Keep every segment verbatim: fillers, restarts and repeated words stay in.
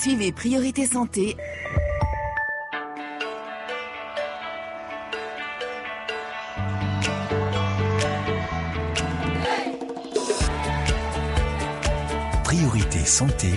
Suivez Priorité Santé. Priorité Santé.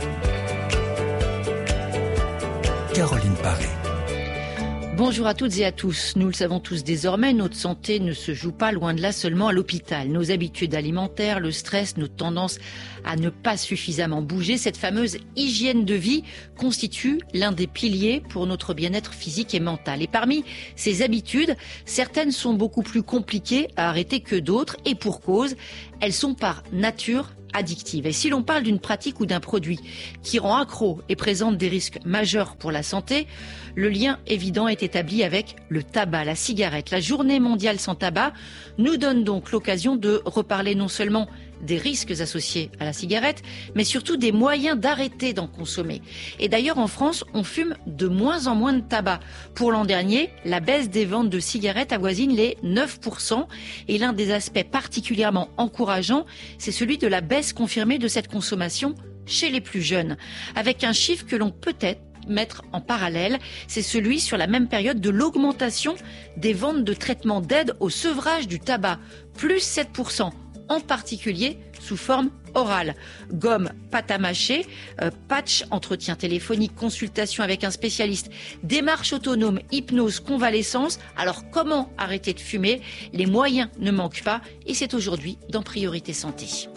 Caroline Paré. Bonjour à toutes et à tous. Nous le savons tous désormais, notre santé ne se joue pas loin de là seulement à l'hôpital. Nos habitudes alimentaires, le stress, notre tendance à ne pas suffisamment bouger, cette fameuse hygiène de vie constitue l'un des piliers pour notre bien-être physique et mental. Et parmi ces habitudes, certaines sont beaucoup plus compliquées à arrêter que d'autres et pour cause, elles sont par nature addictive. Et si l'on parle d'une pratique ou d'un produit qui rend accro et présente des risques majeurs pour la santé, le lien évident est établi avec le tabac, la cigarette. La Journée mondiale sans tabac nous donne donc l'occasion de reparler non seulement des risques associés à la cigarette, mais surtout des moyens d'arrêter d'en consommer. Et d'ailleurs, en France, on fume de moins en moins de tabac. Pour l'an dernier, la baisse des ventes de cigarettes avoisine les neuf pour cent. Et l'un des aspects particulièrement encourageants, c'est celui de la baisse confirmée de cette consommation chez les plus jeunes. Avec un chiffre que l'on peut être mettre en parallèle, c'est celui sur la même période de l'augmentation des ventes de traitements d'aide au sevrage du tabac, plus sept pour cent. En particulier sous forme orale. Gomme, pâte à mâcher, euh, patch, entretien téléphonique, consultation avec un spécialiste, démarche autonome, hypnose, convalescence. Alors comment arrêter de fumer ? Les moyens ne manquent pas et c'est aujourd'hui dans Priorité Santé.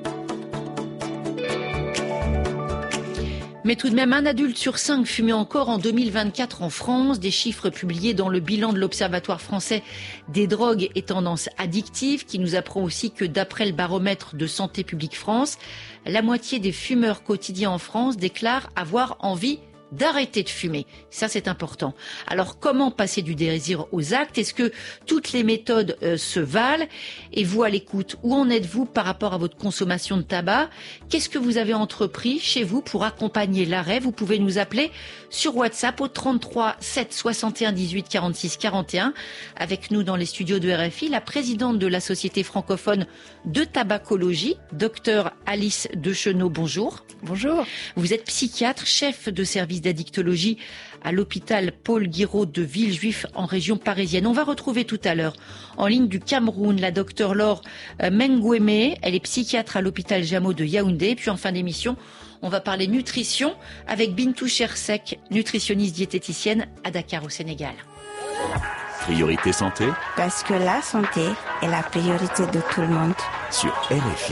Mais tout de même, un adulte sur cinq fumait encore en deux mille vingt-quatre en France. Des chiffres publiés dans le bilan de l'Observatoire français des drogues et tendances addictives qui nous apprend aussi que d'après le baromètre de Santé publique France, la moitié des fumeurs quotidiens en France déclarent avoir envie d'arrêter de fumer. Ça, c'est important. Alors, comment passer du désir aux actes ? Est-ce que toutes les méthodes euh, se valent ? Et vous, à l'écoute, où en êtes-vous par rapport à votre consommation de tabac ? Qu'est-ce que vous avez entrepris chez vous pour accompagner l'arrêt ? Vous pouvez nous appeler sur WhatsApp au trente-trois sept soixante et un dix-huit quarante-six quarante et un. Avec nous dans les studios de R F I, la présidente de la Société francophone de tabacologie, docteur Alice Dechenaux. Bonjour. Bonjour. Vous êtes psychiatre, chef de service d'addictologie à l'hôpital Paul Guiraud de Villejuif en région parisienne. On va retrouver tout à l'heure en ligne du Cameroun la docteure Laure Mengweme. Elle est psychiatre à l'hôpital Jameau de Yaoundé. Puis en fin d'émission, on va parler nutrition avec Bintou Chersek, nutritionniste diététicienne à Dakar au Sénégal. Priorité Santé. Parce que la santé est la priorité de tout le monde. Sur R F I.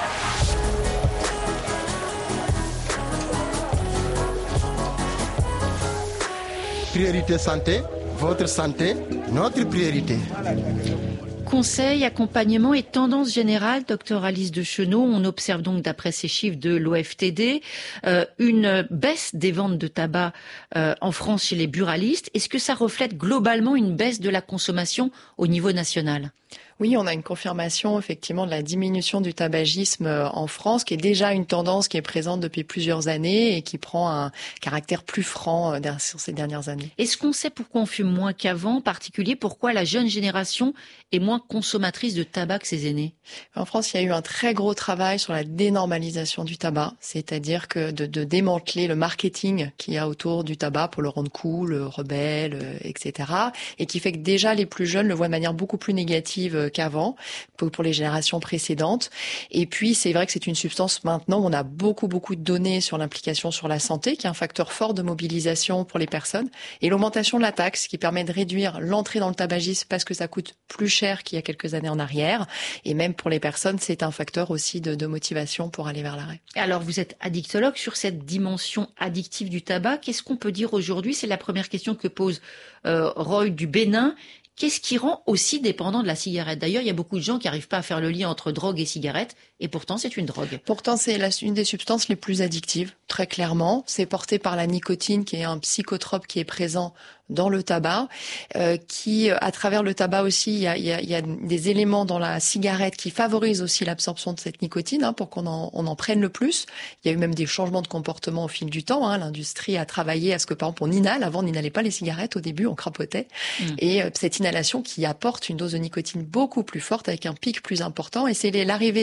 Priorité santé, votre santé, notre priorité. Conseil, accompagnement et tendance générale, docteur Alice Dechenaux. On observe donc, d'après ces chiffres de l'O F T D, euh, une baisse des ventes de tabac euh, en France chez les buralistes. Est-ce que ça reflète globalement une baisse de la consommation au niveau national ? Oui, on a une confirmation effectivement de la diminution du tabagisme en France, qui est déjà une tendance qui est présente depuis plusieurs années et qui prend un caractère plus franc sur ces dernières années. Est-ce qu'on sait pourquoi on fume moins qu'avant, en particulier pourquoi la jeune génération est moins consommatrice de tabac que ses aînés ? En France, il y a eu un très gros travail sur la dénormalisation du tabac, c'est-à-dire que de, de démanteler le marketing qu'il y a autour du tabac pour le rendre cool, rebelle, et cetera. Et qui fait que déjà les plus jeunes le voient de manière beaucoup plus négative qu'avant, pour les générations précédentes. Et puis, c'est vrai que c'est une substance maintenant où on a beaucoup, beaucoup de données sur l'implication sur la santé, qui est un facteur fort de mobilisation pour les personnes. Et l'augmentation de la taxe, qui permet de réduire l'entrée dans le tabagisme parce que ça coûte plus cher qu'il y a quelques années en arrière. Et même pour les personnes, c'est un facteur aussi de, de motivation pour aller vers l'arrêt. Alors, vous êtes addictologue sur cette dimension addictive du tabac. Qu'est-ce qu'on peut dire aujourd'hui ? C'est la première question que pose euh, Roy du Bénin. Qu'est-ce qui rend aussi dépendant de la cigarette ? D'ailleurs, il y a beaucoup de gens qui n'arrivent pas à faire le lien entre drogue et cigarette, et pourtant c'est une drogue. Pourtant, c'est la, une des substances les plus addictives, très clairement. C'est porté par la nicotine, qui est un psychotrope qui est présent dans le tabac, euh, qui, à travers le tabac aussi, il y a, il y a, il y a des éléments dans la cigarette qui favorisent aussi l'absorption de cette nicotine, hein, pour qu'on en, on en prenne le plus. Il y a eu même des changements de comportement au fil du temps. Hein. L'industrie a travaillé à ce que, par exemple, on inhale. Avant, on n'inhalait pas les cigarettes. Au début, on crapotait. Mmh. Et euh, cette inhalation qui apporte une dose de nicotine beaucoup plus forte avec un pic plus important. Et c'est l'arrivée d'une substance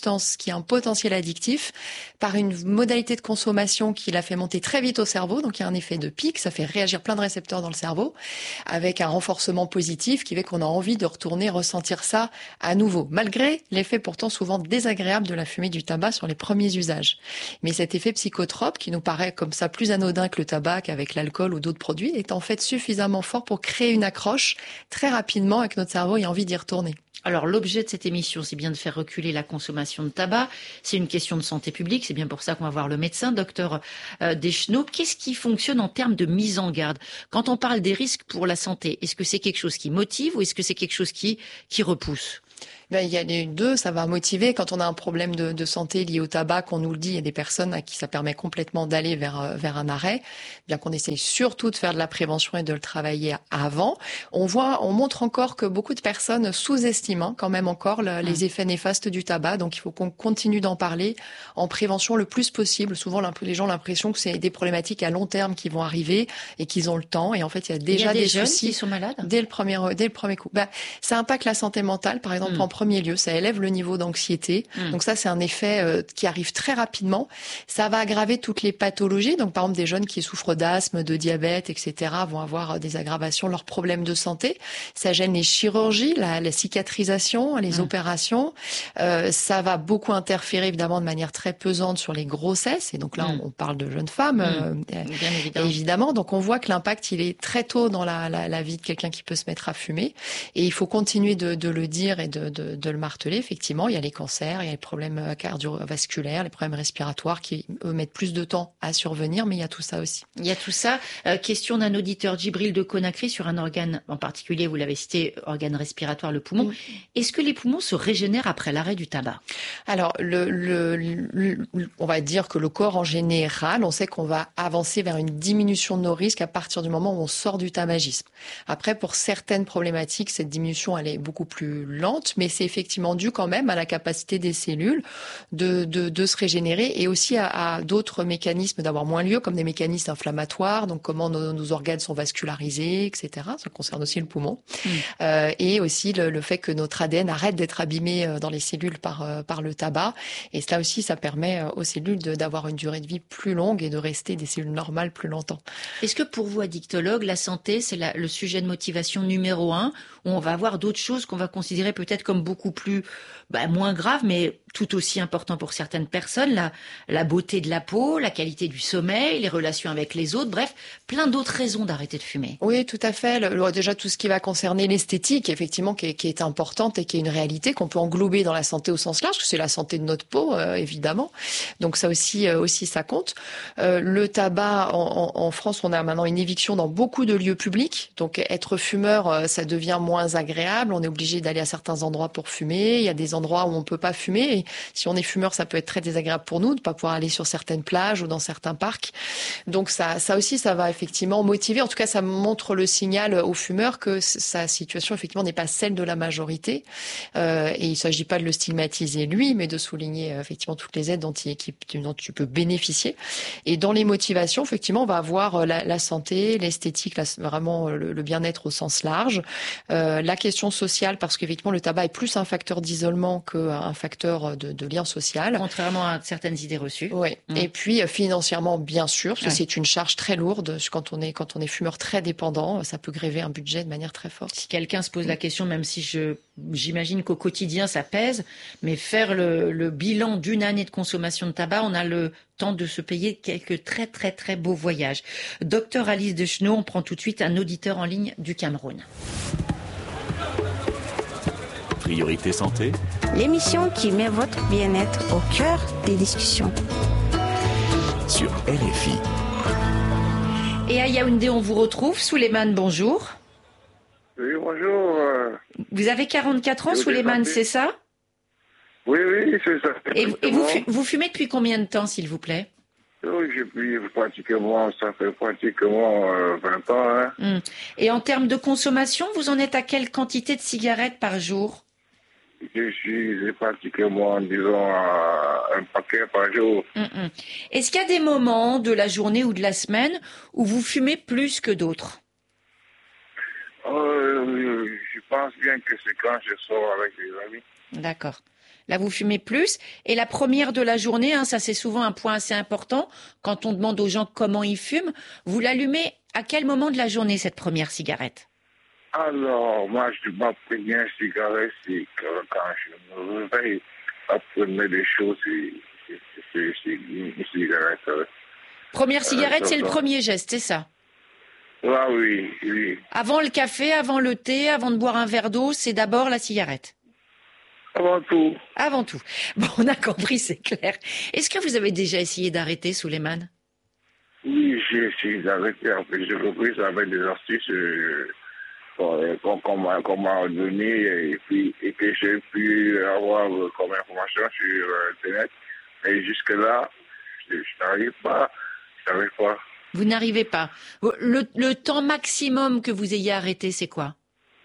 substance qui a un potentiel addictif par une modalité de consommation qui la fait monter très vite au cerveau. Donc il y a un effet de pic, ça fait réagir plein de récepteurs dans le cerveau avec un renforcement positif qui fait qu'on a envie de retourner ressentir ça à nouveau, malgré l'effet pourtant souvent désagréable de la fumée du tabac sur les premiers usages. Mais cet effet psychotrope qui nous paraît comme ça plus anodin que le tabac, qu'avec l'alcool ou d'autres produits, est en fait suffisamment fort pour créer une accroche très rapidement et que notre cerveau ait envie d'y retourner. Alors l'objet de cette émission, c'est bien de faire reculer la consommation de tabac. C'est une question de santé publique, c'est bien pour ça qu'on va voir le médecin, docteur euh, Deschenaux. Qu'est-ce qui fonctionne en termes de mise en garde? Quand on parle des risques pour la santé, est-ce que c'est quelque chose qui motive ou est-ce que c'est quelque chose qui, qui repousse? Ben, il y a les deux, ça va motiver. Quand on a un problème de, de santé lié au tabac, qu'on nous le dit, il y a des personnes à qui ça permet complètement d'aller vers vers un arrêt, bien qu'on essaye surtout de faire de la prévention et de le travailler avant. On voit, on montre encore que beaucoup de personnes sous-estiment hein, quand même encore le, les effets néfastes du tabac. Donc il faut qu'on continue d'en parler en prévention le plus possible. Souvent les gens ont l'impression que c'est des problématiques à long terme qui vont arriver et qu'ils ont le temps. Et en fait il y a déjà il y a des, des jeunes soucis qui sont malades dès le premier dès le premier coup. Ben, ça impacte la santé mentale, par exemple. Mmh. En premier lieu, ça élève le niveau d'anxiété. Mmh. Donc ça, c'est un effet euh, qui arrive très rapidement. Ça va aggraver toutes les pathologies. Donc par exemple, des jeunes qui souffrent d'asthme, de diabète, et cetera vont avoir des aggravations de leurs problèmes de santé. Ça gêne les chirurgies, la, la cicatrisation, les mmh. opérations. Euh, ça va beaucoup interférer évidemment de manière très pesante sur les grossesses. Et donc là, mmh. on, on parle de jeunes femmes, mmh. euh, Bien évidemment. évidemment. Donc on voit que l'impact, il est très tôt dans la, la, la vie de quelqu'un qui peut se mettre à fumer. Et il faut continuer de, de le dire et de, de, de le marteler. Effectivement, il y a les cancers, il y a les problèmes cardiovasculaires, les problèmes respiratoires qui, eux, mettent plus de temps à survenir, mais il y a tout ça aussi. Il y a tout ça. Euh, question d'un auditeur, Djibril de Conakry, sur un organe en particulier, vous l'avez cité, organe respiratoire, le poumon. Mmh. Est-ce que les poumons se régénèrent après l'arrêt du tabac? Alors, le, le, le, on va dire que le corps en général, on sait qu'on va avancer vers une diminution de nos risques à partir du moment où on sort du tabagisme. Après, pour certaines problématiques, cette diminution, elle est beaucoup plus lente, mais c'est effectivement dû quand même à la capacité des cellules de, de, de se régénérer et aussi à, à d'autres mécanismes d'avoir moins lieu, comme des mécanismes inflammatoires, donc comment nos, nos organes sont vascularisés, et cetera. Ça concerne aussi le poumon. Mmh. Euh, et aussi le, le fait que notre A D N arrête d'être abîmé dans les cellules par, par le tabac. Et cela aussi, ça permet aux cellules de, d'avoir une durée de vie plus longue et de rester des cellules normales plus longtemps. Est-ce que pour vous, addictologue, la santé, c'est la, le sujet de motivation numéro un, où on va avoir d'autres choses qu'on va considérer peut-être comme beaucoup plus Bah, moins grave, mais tout aussi important pour certaines personnes, la, la beauté de la peau, la qualité du sommeil, les relations avec les autres, bref, plein d'autres raisons d'arrêter de fumer. Oui, tout à fait. Le, déjà, tout ce qui va concerner l'esthétique, effectivement, qui est, qui est importante et qui est une réalité qu'on peut englober dans la santé au sens large, parce que c'est la santé de notre peau, euh, évidemment. Donc ça aussi, euh, aussi ça compte. Euh, le tabac, en, en, en France, on a maintenant une éviction dans beaucoup de lieux publics. Donc être fumeur, euh, ça devient moins agréable. On est obligé d'aller à certains endroits pour fumer. Il y a des endroits où on peut pas fumer. Et si on est fumeur, ça peut être très désagréable pour nous de pas pouvoir aller sur certaines plages ou dans certains parcs. Donc ça, ça aussi, ça va effectivement motiver. En tout cas, ça montre le signal aux fumeurs que sa situation effectivement n'est pas celle de la majorité. Euh, et il s'agit pas de le stigmatiser lui, mais de souligner effectivement toutes les aides dont, il, qui, dont tu peux bénéficier. Et dans les motivations, effectivement, on va avoir la, la santé, l'esthétique, la, vraiment le, le bien-être au sens large, euh, la question sociale, parce qu'effectivement le tabac est plus un facteur d'isolement qu'un facteur de, de lien social. Contrairement à certaines idées reçues. Oui. Mmh. Et puis financièrement, bien sûr, parce que ouais. c'est une charge très lourde. Quand on est quand on est fumeur très dépendant, ça peut gréver un budget de manière très forte. Si quelqu'un se pose mmh. la question, même si je j'imagine qu'au quotidien ça pèse, mais faire le, le bilan d'une année de consommation de tabac, on a le temps de se payer quelques très très très beaux voyages. Docteur Alice Deschenaux, on prend tout de suite un auditeur en ligne du Cameroun. Priorité santé. L'émission qui met votre bien-être au cœur des discussions. Sur R F I. Et à Yaoundé, on vous retrouve. Souleymane, bonjour. Oui, bonjour. Vous avez quarante-quatre ans, Souleymane, c'est ça? Oui, oui, c'est ça. Et, et vous, vous fumez depuis combien de temps, s'il vous plaît? Oui, depuis pratiquement, ça fait pratiquement euh, vingt ans. Hein. Hum. Et en termes de consommation, vous en êtes à quelle quantité de cigarettes par jour? Je suis pratiquement, disons, à un paquet par jour. Hum, hum. Est-ce qu'il y a des moments de la journée ou de la semaine où vous fumez plus que d'autres? euh, Je pense bien que c'est quand je sors avec les amis. D'accord. Là, vous fumez plus. Et la première de la journée, hein, ça c'est souvent un point assez important, quand on demande aux gens comment ils fument, vous l'allumez à quel moment de la journée, cette première cigarette? Alors, moi, je ma première cigarette, c'est que quand je me réveille, la première des choses, c'est, c'est, c'est, c'est une cigarette. euh, Première cigarette, Euh, c'est le j'entends. premier geste, c'est ça? Ah oui, oui. Avant le café, avant le thé, avant de boire un verre d'eau, c'est d'abord la cigarette. Avant tout, Avant tout. Bon, on a compris, c'est clair. Est-ce que vous avez déjà essayé d'arrêter, Souleymane? oui, j'ai essayé d'arrêter. En fait, j'ai repris avec des astuces euh, qu'on, qu'on, qu'on m'a, qu'on m'a données et, puis, et que j'ai pu avoir euh, comme information sur euh, Internet. Et jusque-là, je, je n'arrive pas. Je n'arrive pas. Vous n'arrivez pas. Le, le temps maximum que vous ayez arrêté, c'est quoi?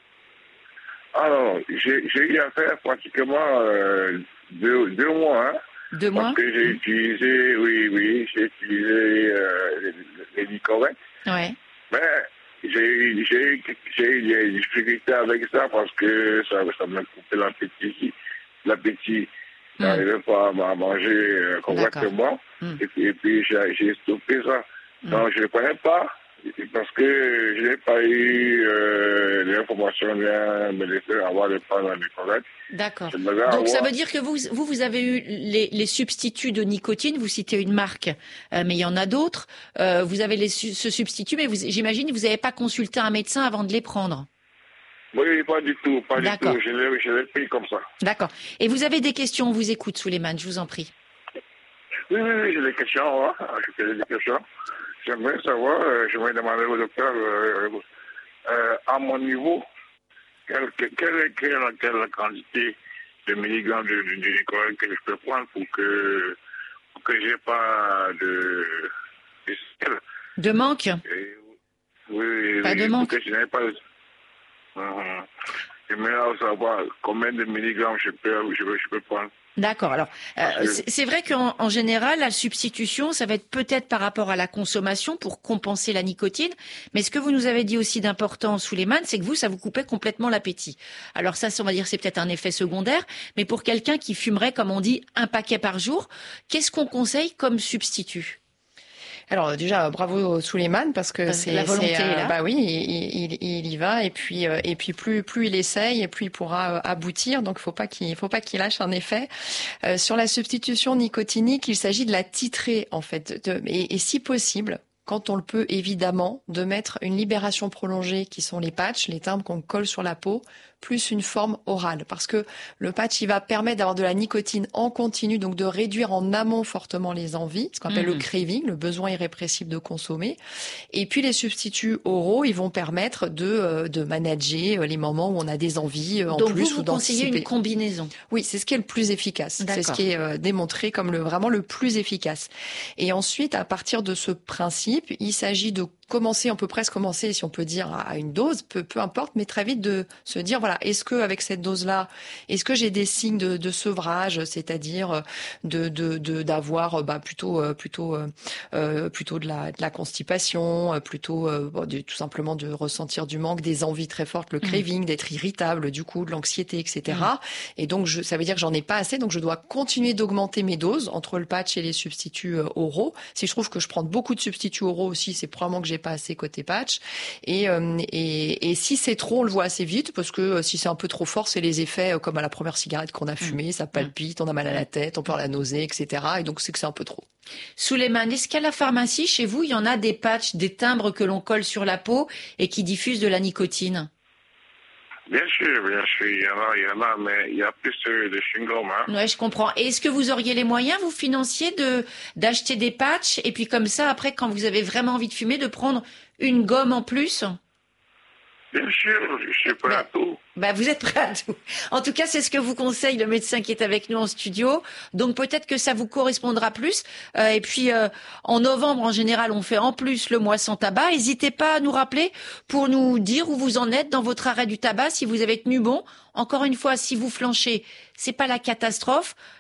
Alors, j'ai, j'ai eu à faire pratiquement euh, deux, deux mois, hein, Deux mois? parce que j'ai utilisé, oui, oui, j'ai utilisé euh, les, les Nicorette. Ouais. Mais j'ai eu, j'ai, eu- j'ai eu des difficultés avec ça parce que ça, ça m'a coupé l'appétit. L'appétit, je Mm. n'arrivais pas à manger euh, correctement. Mm. Et puis, et puis j'ai, j'ai stoppé ça. Mm. Donc, je ne le connais pas parce que je n'ai pas eu euh, l'information bien me laisser avoir le plan dans les corrects. D'accord. Je me vais Donc ça avoir- veut dire que vous, vous, vous avez eu les, les substituts de nicotine. Vous citez une marque, euh, mais il y en a d'autres. Euh, vous avez les, su- ce substitut, mais vous, j'imagine que vous n'avez pas consulté un médecin avant de les prendre. Oui, pas du tout, pas du D'accord. tout. Je l'ai, je l'ai pris comme ça. D'accord. Et vous avez des questions, on vous écoute, Souleymane, je vous en prie. Oui, oui, oui, j'ai des questions. Hein. J'ai des questions. J'aimerais savoir, euh, j'aimerais demander au docteur, euh, euh, à mon niveau, quelle, quelle, quelle, quelle, quelle est la quantité de milligrammes de, de, de nicotine que je peux prendre pour que, pour que j'ai pas de, de séquelles. De manque? Et, oui, Pas oui, de pour manque. que je n'ai pas de... Hum, J'aimerais savoir combien de milligrammes je peux, je peux, je peux prendre. D'accord. Alors, euh, Parce que- c'est c'est vrai qu'en en général, la substitution, ça va être peut-être par rapport à la consommation pour compenser la nicotine. Mais ce que vous nous avez dit aussi d'important, Souleymane, c'est que vous, ça vous coupait complètement l'appétit. Alors ça, on va dire, c'est peut-être un effet secondaire. Mais pour quelqu'un qui fumerait, comme on dit, un paquet par jour, qu'est-ce qu'on conseille comme substitut? Alors déjà bravo Souleymane parce que Parce que c'est la volonté c'est, euh, est là. bah oui il, il, il y va et puis euh, et puis plus plus il essaye et plus il pourra euh, aboutir, donc faut pas qu'il faut pas qu'il lâche un effet. Euh, sur la substitution nicotinique, il s'agit de la titrer en fait de, et, et si possible, quand on le peut évidemment, de mettre une libération prolongée qui sont les patchs, les timbres qu'on colle sur la peau, plus une forme orale. Parce que le patch, il va permettre d'avoir de la nicotine en continu, donc de réduire en amont fortement les envies, ce qu'on appelle Mhm. le craving, le besoin irrépressible de consommer. Et puis les substituts oraux, ils vont permettre de, euh, de manager euh, les moments où on a des envies euh, en Donc plus vous, vous ou conseillez d'anticiper. une combinaison. Oui, c'est ce qui est le plus efficace. C'est ce D'accord. qui est euh, démontré comme le vraiment le plus efficace. Et ensuite, à partir de ce principe, il s'agit de commencer, on peut presque commencer, si on peut dire, à une dose, peu, peu importe, mais très vite de se dire, voilà, est-ce que avec cette dose-là, est-ce que j'ai des signes de, de sevrage, c'est-à-dire de, de, de d'avoir bah, plutôt, euh, plutôt, euh, euh, plutôt de la, de la constipation, euh, plutôt euh, bon, de, tout simplement de ressentir du manque, des envies très fortes, le craving, d'être irritable, du coup, de l'anxiété, et cetera. Mm. Et donc, je, ça veut dire que j'en ai pas assez, donc je dois continuer d'augmenter mes doses entre le patch et les substituts euh, oraux. Si je trouve que je prends beaucoup de substituts oraux aussi, c'est probablement que j'ai pas assez côté patch. Et, euh, et, et si c'est trop, on le voit assez vite, parce que euh, si c'est un peu trop fort, c'est les effets euh, comme à la première cigarette qu'on a fumée, ça palpite, on a mal à la tête, on peut avoir la nausée, et cetera. Et donc, c'est que c'est un peu trop. Souleymane, est-ce qu'à la pharmacie, chez vous, il y en a des patchs, des timbres que l'on colle sur la peau et qui diffusent de la nicotine? Bien sûr, bien sûr, il y en a, il y en a, mais il y a plus euh, de chewing-gum, hein. Ouais, je comprends. Et est-ce que vous auriez les moyens, vous financiers, de d'acheter des patchs et puis comme ça, après, quand vous avez vraiment envie de fumer, de prendre une gomme en plus? Bien sûr, je suis prêt à tout. Bah, vous êtes prêt à tout. En tout cas, c'est ce que vous conseille le médecin qui est avec nous en studio. Donc peut-être que ça vous correspondra plus. Euh, et puis euh, en novembre, en général, on fait en plus le mois sans tabac. N'hésitez pas à nous rappeler pour nous dire où vous en êtes dans votre arrêt du tabac, si vous avez tenu bon. Encore une fois, si vous flanchez, c'est pas la catastrophe.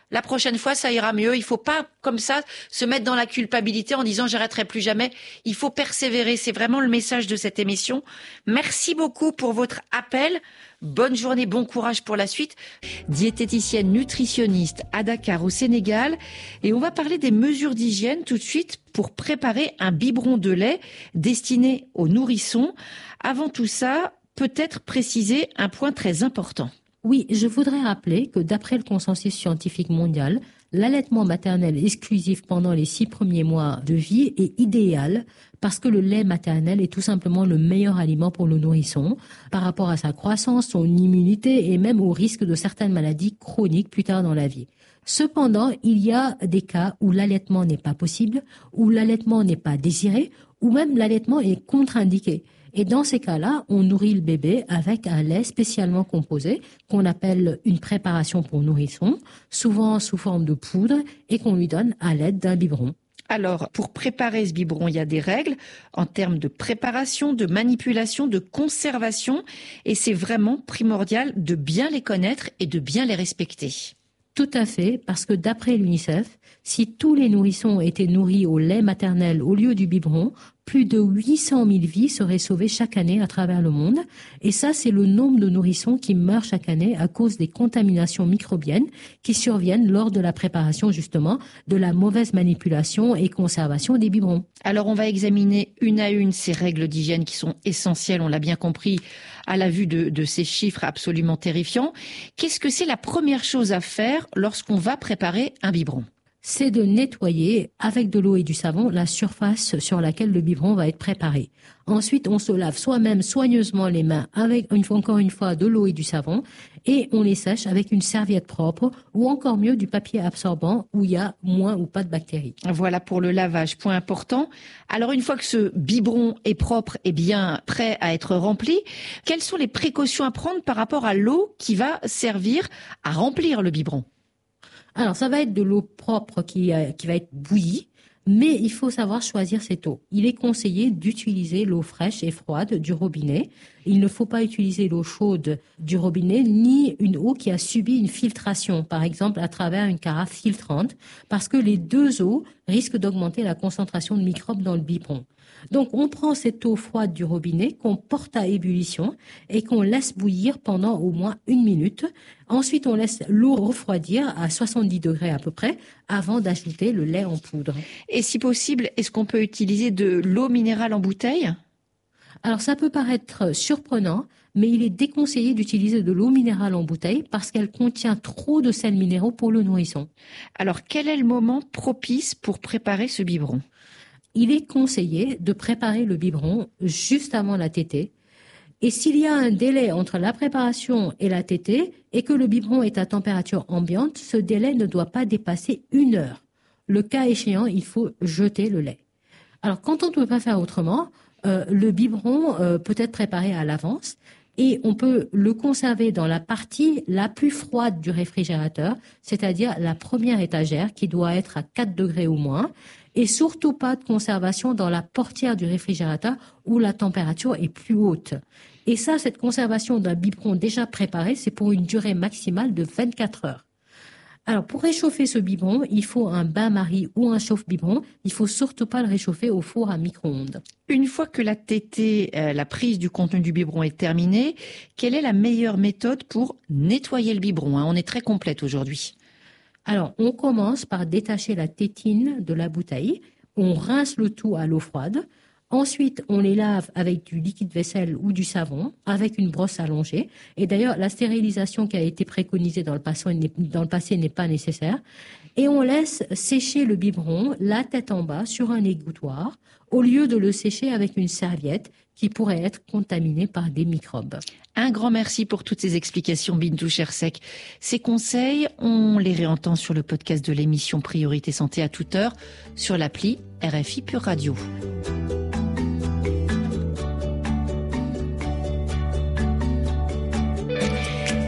La prochaine fois, ça ira mieux. Il faut pas, comme ça, se mettre dans la culpabilité en disant j'arrêterai plus jamais. Il faut persévérer. C'est vraiment le message de cette émission. Merci beaucoup pour votre appel. Bonne journée, bon courage pour la suite. Diététicienne nutritionniste à Dakar au Sénégal. Et on va parler des mesures d'hygiène tout de suite pour préparer un biberon de lait destiné aux nourrissons. Avant tout ça, peut-être préciser un point très important. Oui, je voudrais rappeler que d'après le consensus scientifique mondial, l'allaitement maternel exclusif pendant les six premiers mois de vie est idéal parce que le lait maternel est tout simplement le meilleur aliment pour le nourrisson par rapport à sa croissance, son immunité et même au risque de certaines maladies chroniques plus tard dans la vie. Cependant, il y a des cas où l'allaitement n'est pas possible, où l'allaitement n'est pas désiré, ou même l'allaitement est contre-indiqué. Et dans ces cas-là, on nourrit le bébé avec un lait spécialement composé qu'on appelle une préparation pour nourrisson, souvent sous forme de poudre et qu'on lui donne à l'aide d'un biberon. Alors, pour préparer ce biberon, il y a des règles en termes de préparation, de manipulation, de conservation et c'est vraiment primordial de bien les connaître et de bien les respecter. Tout à fait, parce que d'après l'UNICEF, si tous les nourrissons étaient nourris au lait maternel au lieu du biberon, plus de huit cent mille vies seraient sauvées chaque année à travers le monde. Et ça, c'est le nombre de nourrissons qui meurent chaque année à cause des contaminations microbiennes qui surviennent lors de la préparation, justement, de la mauvaise manipulation et conservation des biberons. Alors, on va examiner une à une ces règles d'hygiène qui sont essentielles, on l'a bien compris, à la vue de, de ces chiffres absolument terrifiants. Qu'est-ce que c'est la première chose à faire lorsqu'on va préparer un biberon ? C'est de nettoyer avec de l'eau et du savon la surface sur laquelle le biberon va être préparé. Ensuite, on se lave soi-même soigneusement les mains avec, une fois, encore une fois, de l'eau et du savon et on les sèche avec une serviette propre ou encore mieux du papier absorbant où il y a moins ou pas de bactéries. Voilà pour le lavage, point important. Alors une fois que ce biberon est propre et bien prêt à être rempli, quelles sont les précautions à prendre par rapport à l'eau qui va servir à remplir le biberon ? Alors, ça va être de l'eau propre qui, euh, qui va être bouillie, mais il faut savoir choisir cette eau. Il est conseillé d'utiliser l'eau fraîche et froide du robinet. Il ne faut pas utiliser l'eau chaude du robinet, ni une eau qui a subi une filtration, par exemple à travers une carafe filtrante, parce que les deux eaux risquent d'augmenter la concentration de microbes dans le biberon. Donc, on prend cette eau froide du robinet qu'on porte à ébullition et qu'on laisse bouillir pendant au moins une minute. Ensuite, on laisse l'eau refroidir à soixante-dix degrés à peu près avant d'ajouter le lait en poudre. Et si possible, est-ce qu'on peut utiliser de l'eau minérale en bouteille ? Alors, ça peut paraître surprenant, mais il est déconseillé d'utiliser de l'eau minérale en bouteille parce qu'elle contient trop de sels minéraux pour le nourrisson. Alors, quel est le moment propice pour préparer ce biberon ? Il est conseillé de préparer le biberon juste avant la tétée. Et s'il y a un délai entre la préparation et la tétée et que le biberon est à température ambiante, ce délai ne doit pas dépasser une heure. Le cas échéant, il faut jeter le lait. Alors, quand on ne peut pas faire autrement, euh, le biberon euh, peut être préparé à l'avance et on peut le conserver dans la partie la plus froide du réfrigérateur, c'est-à-dire la première étagère qui doit être à quatre degrés ou moins. Et surtout pas de conservation dans la portière du réfrigérateur où la température est plus haute. Et ça, cette conservation d'un biberon déjà préparé, c'est pour une durée maximale de vingt-quatre heures. Alors, pour réchauffer ce biberon, il faut un bain-marie ou un chauffe-biberon. Il faut surtout pas le réchauffer au four à micro-ondes. Une fois que la tétée, euh, la prise du contenu du biberon est terminée, quelle est la meilleure méthode pour nettoyer le biberon, hein ? On est très complète aujourd'hui. Alors, on commence par détacher la tétine de la bouteille. On rince le tout à l'eau froide. Ensuite, on les lave avec du liquide vaisselle ou du savon, avec une brosse allongée. Et d'ailleurs, la stérilisation qui a été préconisée dans le passé, dans le passé n'est pas nécessaire. Et on laisse sécher le biberon, la tête en bas, sur un égouttoir, au lieu de le sécher avec une serviette qui pourrait être contaminée par des microbes. Un grand merci pour toutes ces explications, Bintou Chersek. Ces conseils, on les réentend sur le podcast de l'émission Priorité Santé à toute heure, sur l'appli R F I Pure Radio.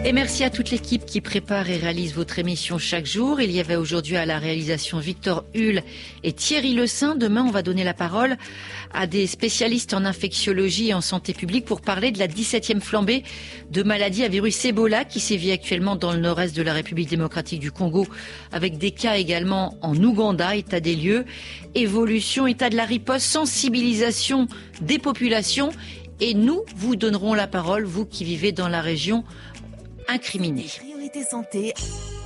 Et merci à toute l'équipe qui prépare et réalise votre émission chaque jour. Il y avait aujourd'hui à la réalisation Victor Hull et Thierry Le Saint. Demain, on va donner la parole à des spécialistes en infectiologie et en santé publique pour parler de la dix-septième flambée de maladies à virus Ebola qui sévit actuellement dans le nord-est de la République démocratique du Congo, avec des cas également en Ouganda. État des lieux, évolution, état de la riposte, sensibilisation des populations. Et nous vous donnerons la parole, vous qui vivez dans la région incriminée. Priorité santé.